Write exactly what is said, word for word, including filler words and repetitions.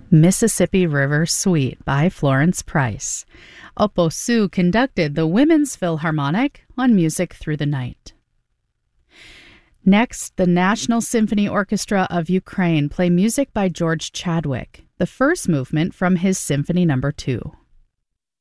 Mississippi River Suite by Florence Price. Oppo Sue conducted the Women's Philharmonic on Music Through the Night. Next, the National Symphony Orchestra of Ukraine play music by George Chadwick, the first movement from his Symphony Number two.